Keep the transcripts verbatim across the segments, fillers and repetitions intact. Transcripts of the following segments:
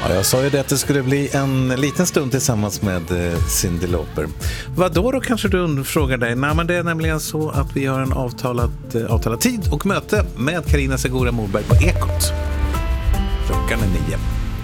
Ja, jag sa ju det att det skulle bli en liten stund tillsammans med eh, Cyndi Lauper. Vad då då kanske du frågar dig? Nej, men det är nämligen så att vi har en avtalad, eh, avtalad tid och möte med Carina Segura Morberg på Ekot. Klockan är nio.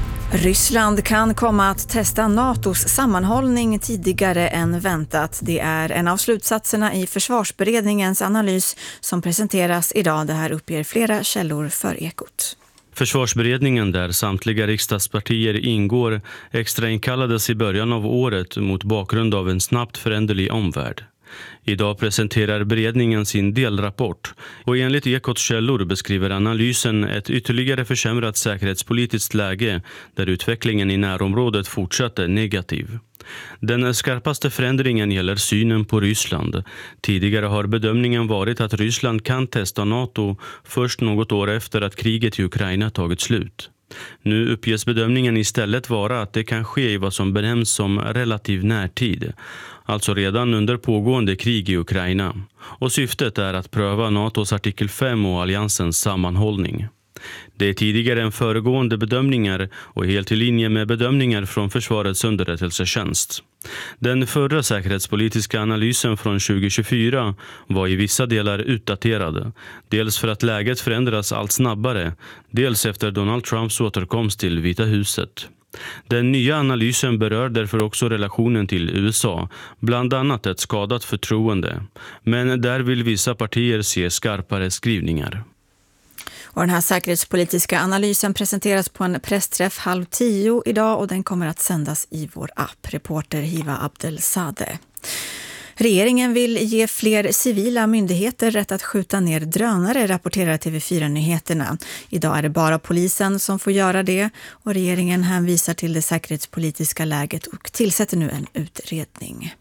Ryssland kan komma att testa NATOs sammanhållning tidigare än väntat. Det är en av slutsatserna i försvarsberedningens analys som presenteras idag. Det här uppger flera källor för Ekot. Försvarsberedningen, där samtliga riksdagspartier ingår, extrainkallades i början av året mot bakgrund av en snabbt föränderlig omvärld. Idag presenterar beredningen sin delrapport och enligt Ekots källor beskriver analysen ett ytterligare försämrat säkerhetspolitiskt läge där utvecklingen i närområdet fortsatte negativ. Den skarpaste förändringen gäller synen på Ryssland. Tidigare har bedömningen varit att Ryssland kan testa NATO först något år efter att kriget i Ukraina tagit slut. Nu uppges bedömningen istället vara att det kan ske i vad som benämns som relativ närtid, alltså redan under pågående krig i Ukraina. Och syftet är att pröva NATOs artikel fem och alliansens sammanhållning. Det är tidigare än föregående bedömningar och helt i linje med bedömningar från Försvarets underrättelsetjänst. Den förra säkerhetspolitiska analysen från tjugo tjugofyra var i vissa delar utdaterad. Dels för att läget förändras allt snabbare, dels efter Donald Trumps återkomst till Vita huset. Den nya analysen berör därför också relationen till U S A, bland annat ett skadat förtroende. Men där vill vissa partier se skarpare skrivningar. Och den här säkerhetspolitiska analysen presenteras på en pressträff halv tio idag och den kommer att sändas i vår app. Reporter Hiva Abdelsade. Regeringen vill ge fler civila myndigheter rätt att skjuta ner drönare, rapporterar T V fyra-nyheterna. Idag är det bara polisen som får göra det och regeringen hänvisar till det säkerhetspolitiska läget och tillsätter nu en utredning.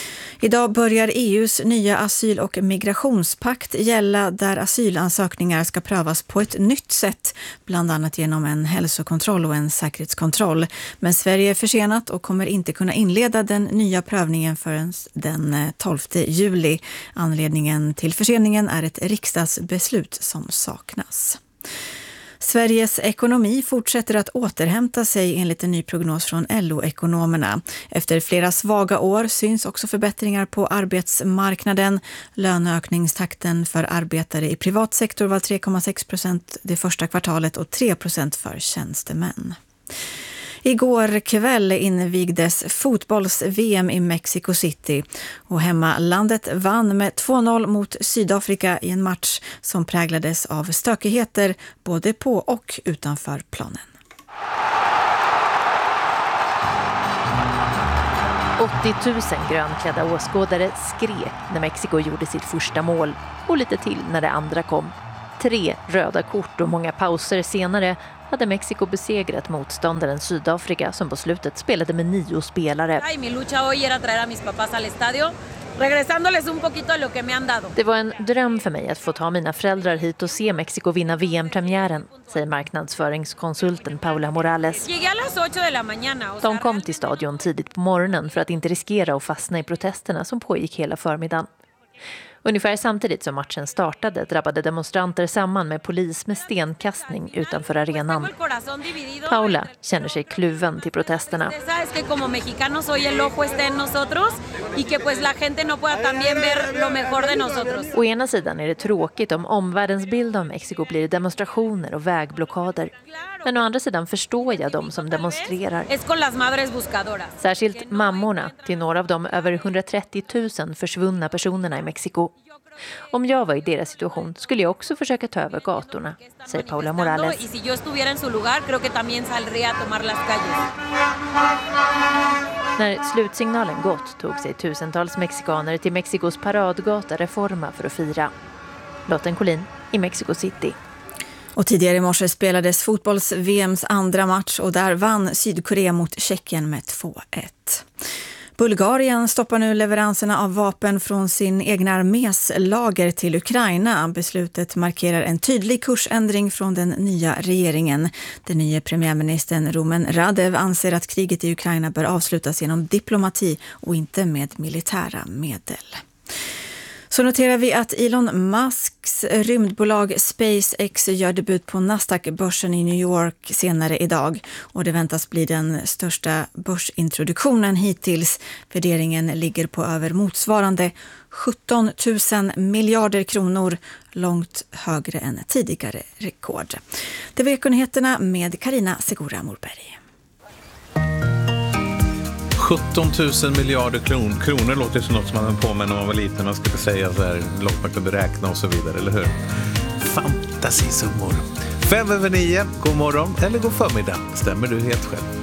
Idag börjar E U:s nya asyl- och migrationspakt gälla där asylansökningar ska prövas på ett nytt sätt, bland annat genom en hälsokontroll och en säkerhetskontroll. Men Sverige är försenat och kommer inte kunna inleda den nya prövningen förrän den tolfte juli. Anledningen till förseningen är ett riksdagsbeslut som saknas. Sveriges ekonomi fortsätter att återhämta sig enligt en ny prognos från L O-ekonomerna. Efter flera svaga år syns också förbättringar på arbetsmarknaden. Löneökningstakten för arbetare i privat sektor var tre komma sex procent det första kvartalet och tre procent för tjänstemän. Igår kväll invigdes fotbolls-V M i Mexico City och hemmalandet vann med två noll mot Sydafrika i en match som präglades av stökigheter både på och utanför planen. åttio tusen grönklädda åskådare skrek när Mexiko gjorde sitt första mål och lite till när det andra kom. Tre röda kort och många pauser senare hade Mexiko besegrat motståndaren Sydafrika som på slutet spelade med nio spelare. Det var en dröm för mig att få ta mina föräldrar hit och se Mexiko vinna V M-premiären, säger marknadsföringskonsulten Paula Morales. De kom till stadion tidigt på morgonen för att inte riskera att fastna i protesterna som pågick hela förmiddagen. Ungefär samtidigt som matchen startade drabbade demonstranter samman med polis med stenkastning utanför arenan. Paula känner sig kluven till protesterna. Å ena sidan är det tråkigt om omvärldens bild av Mexiko blir demonstrationer och vägblockader. Men å andra sidan förstår jag dem som demonstrerar. Särskilt mammorna till några av de över hundratrettio tusen försvunna personerna i Mexiko. Om jag var i deras situation skulle jag också försöka ta över gatorna, säger Paula Morales. När slutsignalen gått tog sig tusentals mexikaner till Mexikos paradgata Reforma för att fira. Lotten Collin i Mexico City. Och tidigare i morse spelades fotbolls-V M:s andra match och där vann Sydkorea mot Tjeckien med två ett. Bulgarien stoppar nu leveranserna av vapen från sin egna armés lager till Ukraina. Beslutet markerar en tydlig kursändring från den nya regeringen. Den nya premiärministern Rumen Radev anser att kriget i Ukraina bör avslutas genom diplomati och inte med militära medel. Så noterar vi att Elon Musks rymdbolag SpaceX gör debut på Nasdaq-börsen i New York senare idag. Och det väntas bli den största börsintroduktionen hittills. Värderingen ligger på över motsvarande sjutton tusen miljarder kronor, långt högre än tidigare rekord. Det var Ekonyheterna med Carina Segura Morberg. sjutton tusen miljarder kron, kronor låter som något som man var på med när man var liten. Man skulle säga så här, låt man kunde beräkna och så vidare, eller hur? Fantasisummor. Fem över nio, god morgon eller god förmiddag. Stämmer du helt själv.